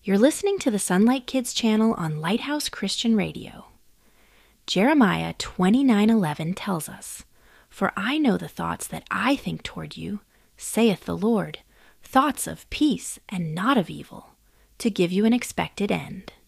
You're listening to the Sunlight Kids channel on Lighthouse Christian Radio. Jeremiah 29:11 tells us, "For I know the thoughts that I think toward you, saith the Lord, thoughts of peace and not of evil, to give you an expected end."